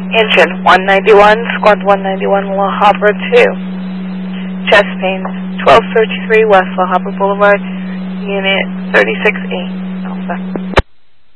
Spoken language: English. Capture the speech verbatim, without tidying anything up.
Engine one ninety-one, Squad one ninety-one, La Habra two. Chest pain, twelve thirty-three West La Habra Boulevard, Unit thirty-six E. Alpha.